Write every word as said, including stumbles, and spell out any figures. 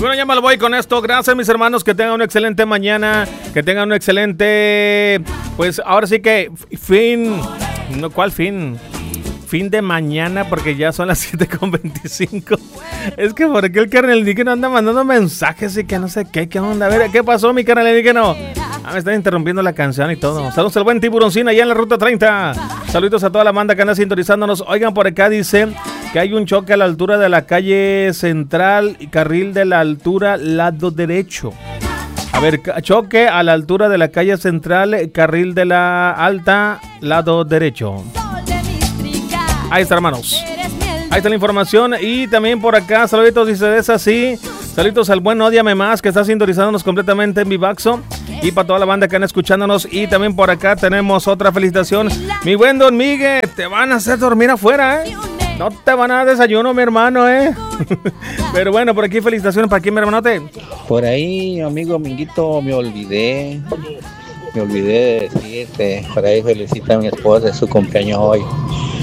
bueno, ya me lo voy con esto. Gracias, mis hermanos, que tengan una excelente mañana, que tengan un excelente, pues ahora sí que fin, no, ¿cuál fin? Fin de mañana, porque ya son las siete con veinticinco. Es que por aquí el carnal no anda mandando mensajes y que no sé qué, qué onda. A ver, ¿qué pasó, mi carnal no? Ah, me están interrumpiendo la canción y todo. Saludos al buen Tiburoncín allá en la ruta treinta. Saludos a toda la banda que anda sintonizándonos. Oigan, por acá dice que hay un choque a la altura de la calle Central y carril de la altura lado derecho. A ver, choque a la altura de la calle Central, carril de la alta, lado derecho. Ahí está, hermanos. Ahí está la información. Y también por acá, saluditos, dice, es así. Saluditos al buen Ódiame Más, que está sintonizándonos completamente en Vivaxo. Y para toda la banda que anda escuchándonos. Y también por acá tenemos otra felicitación. Mi buen Don Miguel, te van a hacer dormir afuera, ¿eh? No te van a dar desayuno, mi hermano, ¿eh? Pero bueno, por aquí felicitaciones para aquí, mi hermanote. Por ahí, amigo Minguito, me olvidé. Me olvidé de decirte. Por ahí felicita a mi esposa de su cumpleaños hoy.